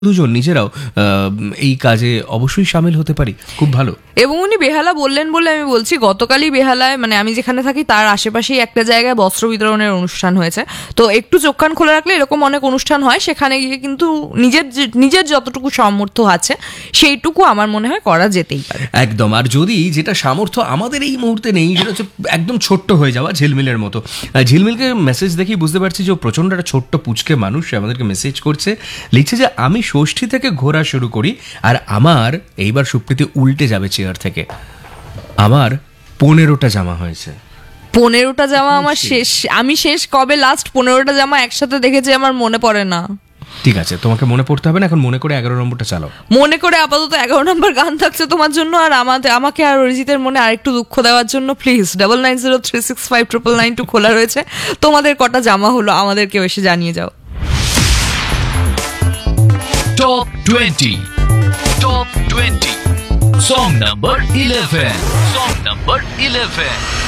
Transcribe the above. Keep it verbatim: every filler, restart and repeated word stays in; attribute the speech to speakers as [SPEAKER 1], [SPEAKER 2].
[SPEAKER 1] দুজন নিজেরাও এই কাজে অবশ্যই সামিল হতে পারি, খুব ভালো।
[SPEAKER 2] এবং উনি বেহালা বললেন বলে আমি বলছি, গতকালই বেহালায় মানে আমি যেখানে থাকি তার আশেপাশেই একটা জায়গায় বস্ত্র বিতরণের অনুষ্ঠান হয়েছে। তো একটু চোখ কান খোলা রাখলে এরকম অনেক অনুষ্ঠান হয়, সেখানে গিয়ে কিন্তু নিজের নিজের যতটুকু সামর্থ্য আছে সেইটুকু আমার মনে হয় করা যেতেই পারে।
[SPEAKER 1] একদম। আর যদি যেটা সামর্থ্য আমাদের এই মুহূর্তে নেই, সেটা হচ্ছে একদম ছোট্ট হয়ে যাওয়া ঝিলমিলের মতো। ঝিলমিলকে মেসেজ দেখেই বুঝতে পারছি যে প্রচণ্ড একটা ছোট্ট পুচকে মানুষ, আমাদেরকে মেসেজ করছে, লিখছে যে আমি ষষ্ঠী থেকে ঘোরা শুরু করি আর আমার এইবার সুপ্রীতি উল্টে যাবে চেয়ার থেকে, আমার পনেরোটা জামা হয়েছে।
[SPEAKER 2] পনেরোটা জামা আমার শেষ, আমি শেষ কবে লাস্ট পনেরোটা জামা একসাথে দেখেছি আমার মনে পড়ে না।
[SPEAKER 1] ঠিক আছে, তোমাকে মনে পড়তে হবে না, এখন মনে করে এগারো নম্বরটা চালাও।
[SPEAKER 2] মনে করে আপাতত এগারো নম্বর গান থাকছে তোমার জন্য, আর আমাদের আমাকে আর অরিজিতের মনে আরেকটু দুঃখ দেওয়ার জন্য please double nine zero three six five triple nine two খোলা রয়েছে। তোমাদের কটা জামা হলো আমাদেরকেও এসে জানিয়ে যাও।
[SPEAKER 3] Top twenty. Top twenty. Song number eleven. Song number eleven.